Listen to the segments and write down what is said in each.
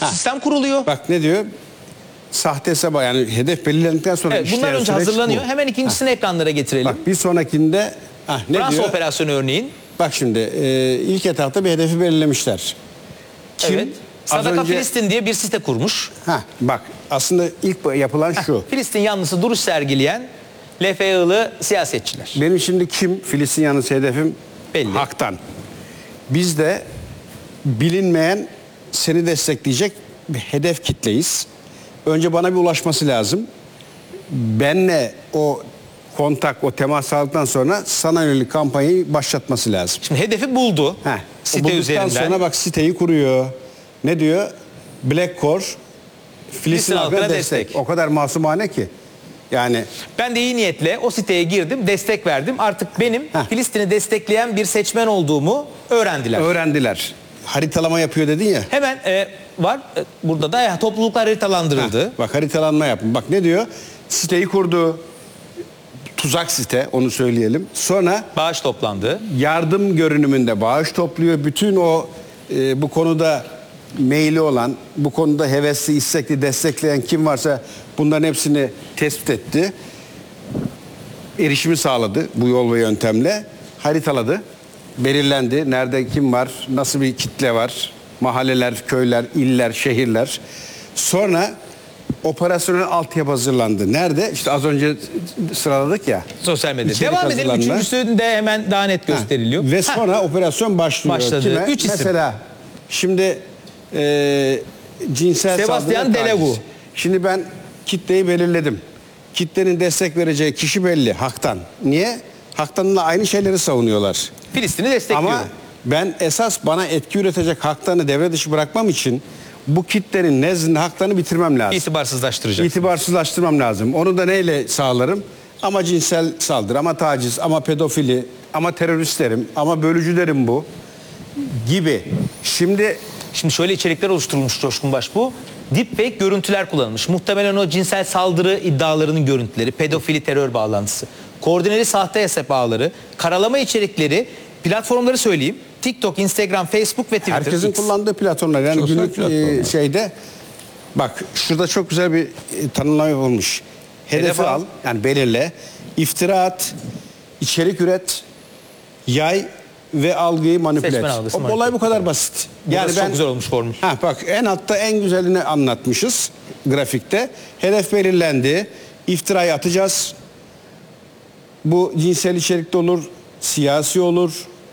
Sistem kuruluyor. Bak ne diyor? Sahte hesaba, yani hedef belirlendikten sonra Evet, bunlar işleyen önce süreç hazırlanıyor. bu. Hemen ikincisini ekranlara getirelim. Bak bir sonrakinde ne Fransa diyor? operasyonu örneğin. Bak şimdi ilk etapta bir hedefi belirlemişler. Kim? Evet. Az Sadaka önce- Filistin diye bir site kurmuş. Bak aslında ilk yapılan şu. Filistin yanlısı duruş sergileyen LFA'lı siyasetçiler. Benim şimdi kim Filistin yanlısı hedefim? Belli. Hak'tan. Biz de bilinmeyen, seni destekleyecek bir hedef kitleyiz. Önce bana bir ulaşması lazım. Benle o kontak, o temas sağladıktan sonra sana yönelik kampanyayı başlatması lazım. Şimdi hedefi buldu. O Site bulduktan üzerinden. sonra bak siteyi kuruyor. Ne diyor? Black Core, Filistin halkına destek. O kadar masumane ki. Yani Ben de iyi niyetle o siteye girdim, destek verdim. Artık benim Filistin'i destekleyen bir seçmen olduğumu öğrendiler. öğrendiler. Haritalama yapıyor dedin ya. Hemen var burada da topluluklar haritalandırıldı. Bak haritalanma yapın. Bak ne diyor? Siteyi kurdu. Tuzak site, onu söyleyelim. Sonra Bağış toplandı. yardım görünümünde bağış topluyor. Bütün o bu konuda meyli olan, bu konuda hevesli, istekli, destekleyen kim varsa bunların hepsini tespit etti. Erişimi sağladı bu yol ve yöntemle. Haritaladı. Belirlendi. Nerede kim var, nasıl bir kitle var. Mahalleler, köyler, iller, şehirler. Sonra operasyonel altyapı hazırlandı. Nerede? İşte az önce sıraladık ya. Sosyal medyada. İçerik Devam edelim. hazırlanma. Üçüncüsü de hemen daha net gösteriliyor. Ve sonra operasyon başlıyor. Başladı. Kime? 3 isim. Mesela şimdi cinsel Sebastian saldırı, taciz. Delegu. Şimdi ben kitleyi belirledim. Kitlenin destek vereceği kişi belli. Hak'tan. Niye? Hak'tan'la aynı şeyleri savunuyorlar. Filistin'i destekliyor. Ama ben esas bana etki üretecek Hak'tan'ı devre dışı bırakmam için bu kitlenin nezdinde Hak'tan'ı bitirmem lazım. İtibarsızlaştıracak. İtibarsızlaştırmam lazım. Onu da neyle sağlarım? Ama cinsel saldırı, ama taciz, ama pedofili, ama teröristlerim, ama bölücülerim bu gibi. Şimdi Şimdi şöyle içerikler oluşturulmuş Coşkun Baş bu. Deepfake görüntüler kullanılmış. Muhtemelen o cinsel saldırı iddialarının görüntüleri, pedofili terör bağlantısı, koordineli sahte hesap ağları, karalama içerikleri, platformları söyleyeyim. TikTok, Instagram, Facebook ve Twitter. herkesin X. kullandığı platformlar. Yani Sosyal günlük platformlar. şeyde bak şurada çok güzel bir tanımlama yapılmış. Hedefi Hedef al. al, yani belirle, iftira at, içerik üret, yay ve algıyı manipüle et. Seçmen algısı O manipüle olay et. bu kadar basit. Burası çok güzel olmuş formül. Bak en altta en güzelini anlatmışız grafikte. Hedef belirlendi. İftirayı atacağız. Bu cinsel içerikte olur, siyasi olur,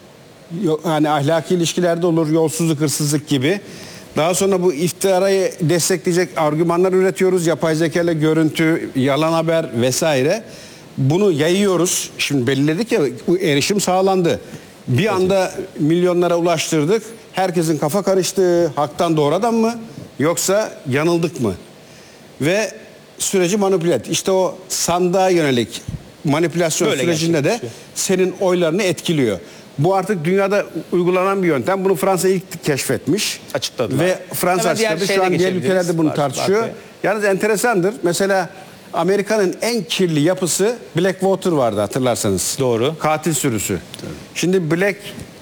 hani ahlaki ilişkilerde olur, yolsuzluk, hırsızlık gibi. Daha sonra bu iftirayı destekleyecek argümanlar üretiyoruz. Yapay zeka ile görüntü, yalan haber vesaire. Bunu yayıyoruz. Şimdi belirledik ya, bu erişim sağlandı. Bir anda milyonlara ulaştırdık. Herkesin kafa karıştı. Hak'tan doğru adam mı? Yoksa yanıldık mı? Ve süreci manipüle et. İşte o sandığa yönelik manipülasyon Böyle sürecinde de gerçekleşiyor. senin oylarını etkiliyor. Bu artık dünyada uygulanan bir yöntem. Bunu Fransa ilk keşfetmiş. Açıkladılar. Ve Fransa Hemen diğer açıkladı. şeye Şu de an diğer geçebiliriz. ülkeler de bunu Var, tartışıyor. var. Yalnız enteresandır. Mesela Amerika'nın en kirli yapısı Blackwater vardı, hatırlarsanız. Doğru. Katil sürüsü. Şimdi Black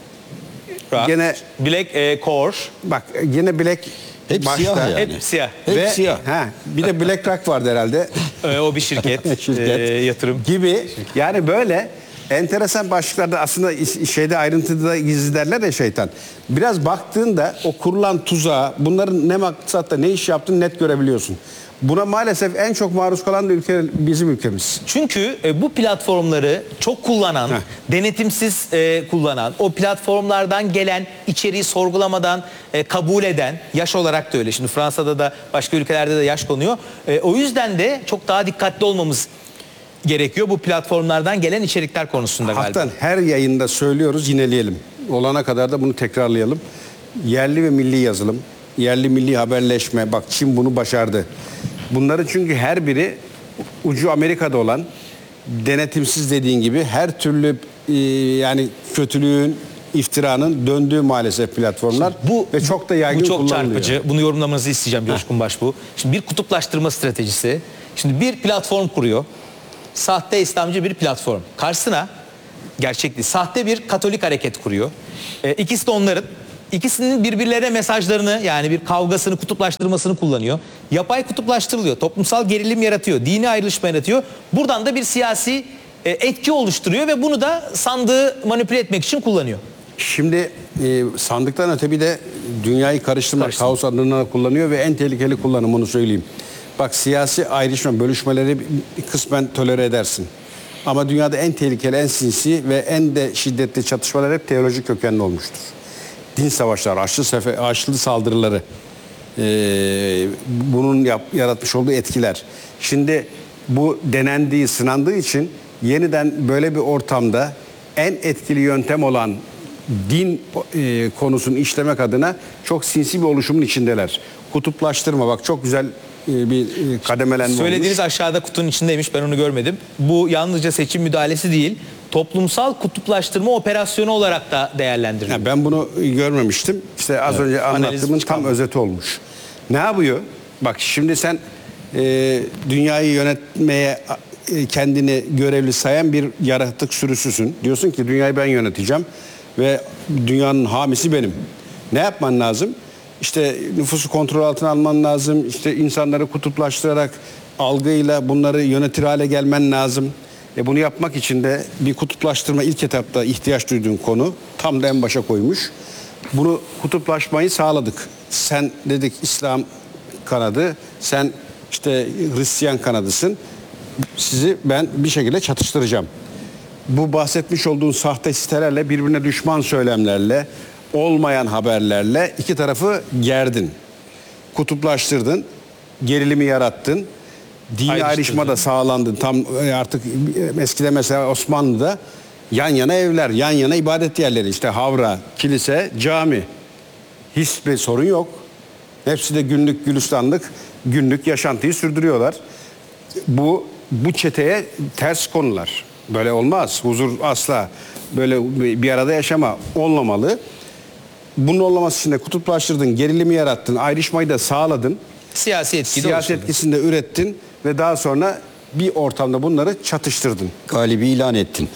Rock, gene Black Core, bak yine Black Hep başta. siyah yani. hep siyah. Hep siyah. Bir de BlackRock vardı herhalde. O bir şirket, Şirket. yatırım. Gibi. Yani böyle enteresan başlıklarda aslında şeyde ayrıntıda gizli derler ya şeytan. Biraz baktığında o kurulan tuzağa, bunların ne maksatta ne iş yaptığını net görebiliyorsun. Buna maalesef en çok maruz kalan da ülke bizim ülkemiz. Çünkü bu platformları çok kullanan, denetimsiz kullanan, o platformlardan gelen içeriği sorgulamadan kabul eden, yaş olarak da öyle. Şimdi Fransa'da da başka ülkelerde de yaş konuyor. O yüzden de çok daha dikkatli olmamız gerekiyor bu platformlardan gelen içerikler konusunda galiba. Haktan her yayında söylüyoruz, yineleyelim. Olana kadar da bunu tekrarlayalım. Yerli ve milli yazılım, yerli milli haberleşme. Bak Çin bunu başardı. Bunların çünkü her biri ucu Amerika'da olan, denetimsiz dediğin gibi her türlü yani kötülüğün, iftiranın döndüğü maalesef platformlar. Ve çok da yaygın bu çok kullanılıyor. çarpıcı. Bunu yorumlamanızı isteyeceğim Coşkun Baş bu. Şimdi bir kutuplaştırma stratejisi. Şimdi bir platform kuruyor. Sahte İslamcı bir platform. Karşısına gerçek değil, sahte bir Katolik hareket kuruyor. İkisi de onların İkisinin birbirlerine mesajlarını, yani bir kavgasını, kutuplaştırmasını kullanıyor. Yapay kutuplaştırılıyor. Toplumsal gerilim yaratıyor. Dini ayrışma yaratıyor. Buradan da bir siyasi etki oluşturuyor ve bunu da sandığı manipüle etmek için kullanıyor. Şimdi sandıktan öte bir de dünyayı karıştırmak, kaos adına kullanıyor ve en tehlikeli kullanım, onu söyleyeyim. Bak, siyasi ayrışma, bölüşmeleri kısmen tolere edersin. Ama dünyada en tehlikeli, en sinsi ve en de şiddetli çatışmalar hep teolojik kökenli olmuştur. Din savaşları, açlı saldırıları, bunun yaratmış olduğu etkiler. Şimdi bu denendiği, sınandığı için yeniden böyle bir ortamda en etkili yöntem olan din konusunu işlemek adına çok sinsi bir oluşumun içindeler. Kutuplaştırma, bak çok güzel bir kademelenme Söylediğiniz olmuş. aşağıda kutunun içindeymiş, ben onu görmedim. Bu yalnızca seçim müdahalesi değil, toplumsal kutuplaştırma operasyonu olarak da değerlendiriliyor. Ya ben bunu görmemiştim. İşte az önce anlattığımın tam özeti olmuş. Ne yapıyor? Bak şimdi sen dünyayı yönetmeye kendini görevli sayan bir yaratık sürüsüsün. Diyorsun ki dünyayı ben yöneteceğim ve dünyanın hamisi benim. Ne yapman lazım? İşte nüfusu kontrol altına alman lazım. İşte insanları kutuplaştırarak algıyla bunları yönetir hale gelmen lazım. Bunu yapmak için de bir kutuplaştırma ilk etapta ihtiyaç duyduğun konu, tam da en başa koymuş. Bunu, kutuplaşmayı sağladık. Sen dedik İslam kanadı, sen işte Hristiyan kanadısın. Sizi ben bir şekilde çatıştıracağım. Bu bahsetmiş olduğun sahte sitelerle, birbirine düşman söylemlerle, olmayan haberlerle iki tarafı gerdin. Kutuplaştırdın, gerilimi yarattın. Dini ayrışma da sağlandı. Tam artık eskide mesela Osmanlı'da yan yana evler, yan yana ibadet yerleri, işte havra, kilise, cami. Hiçbir sorun yok. Hepsi de günlük gülistanlık, günlük yaşantıyı sürdürüyorlar. Bu çeteye ters konular. Böyle olmaz. Huzur asla, böyle bir arada yaşama olmamalı. Bunun olmaması için de kutuplaştırdın, gerilimi yarattın, ayrışmayı da sağladın. Siyasi Siyasi etkisini de ürettin ve daha sonra bir ortamda bunları çatıştırdın. Galibi ilan ettin.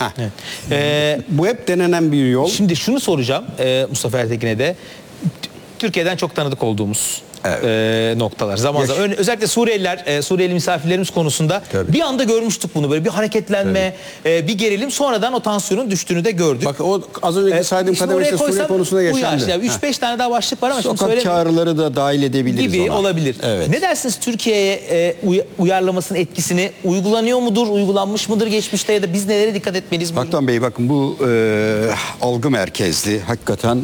Bu hep denenen bir yol. Şimdi şunu soracağım Mustafa Ertekin'e de. Türkiye'den çok tanıdık olduğumuz noktalar. Zaman zaman özellikle Suriyeliler, Suriyeli misafirlerimiz konusunda bir anda görmüştük bunu. Böyle bir hareketlenme, bir gerilim. Sonradan o tansiyonun düştüğünü de gördük. Bak, o az önceki saydığım kadar işte Suriye konusunda yaşandı. 3-5 tane daha başlık var ama şimdi Sokak çağrıları da dahil edebiliriz gibi ona. olabilir. Evet. Ne dersiniz, Türkiye'ye uyarlamasının etkisini uygulanıyor mudur, uygulanmış mıdır geçmişte, ya da biz nelere dikkat etmeliyiz? Haktan Bey, bakın bu algı merkezli, hakikaten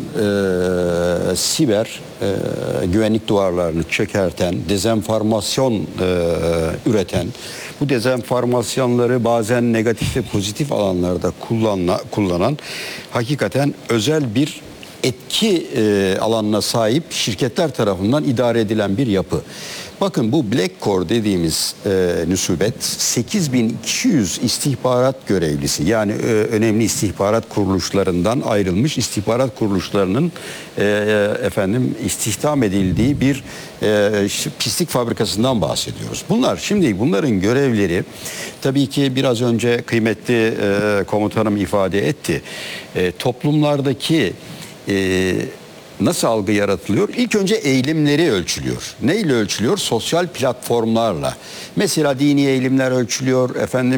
siber güvenlik duvarlarını çökerten, dezenformasyon üreten, bu dezenformasyonları bazen negatif ve pozitif alanlarda kullanan hakikaten özel bir etki alanına sahip şirketler tarafından idare edilen bir yapı. Bakın, bu Black Core dediğimiz nüsubet 8200 istihbarat görevlisi, yani önemli istihbarat kuruluşlarından ayrılmış istihbarat kuruluşlarının istihdam edildiği bir pislik fabrikasından bahsediyoruz. Bunların görevleri, tabii ki biraz önce kıymetli komutanım ifade etti. Toplumlardaki nasıl algı yaratılıyor? İlk önce eğilimleri ölçülüyor. Neyle ölçülüyor? Sosyal platformlarla. Mesela dini eğilimler ölçülüyor.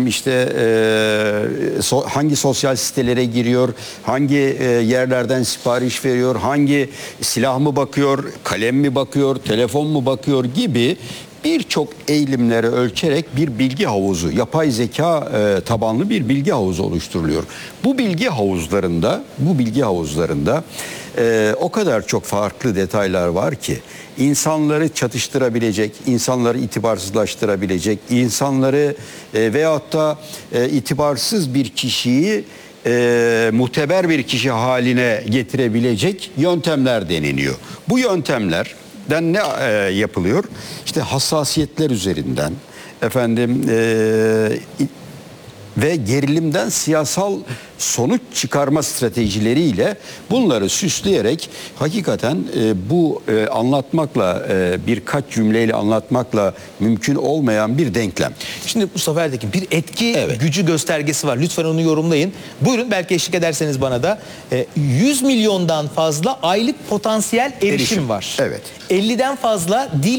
Hangi sosyal sitelere giriyor? Hangi yerlerden sipariş veriyor? Hangi silah mı bakıyor? Kalem mi bakıyor? Telefon mu bakıyor? Gibi birçok eğilimleri ölçerek bir bilgi havuzu, yapay zeka tabanlı bir bilgi havuzu oluşturuluyor. Bu bilgi havuzlarında o kadar çok farklı detaylar var ki insanları çatıştırabilecek, insanları itibarsızlaştırabilecek, insanları veyahut da itibarsız bir kişiyi muteber bir kişi haline getirebilecek yöntemler deneniyor. Bu yöntemlerden ne yapılıyor? İşte hassasiyetler üzerinden, ve gerilimden siyasal sonuç çıkarma stratejileriyle bunları süsleyerek hakikaten bu anlatmakla birkaç cümleyle anlatmakla mümkün olmayan bir denklem. Şimdi Mustafa Erdek'in bir etki gücü göstergesi var. Lütfen onu yorumlayın. Buyurun, belki eşlik ederseniz bana da. 100 milyondan fazla aylık potansiyel erişim var. Evet. 50'den fazla dil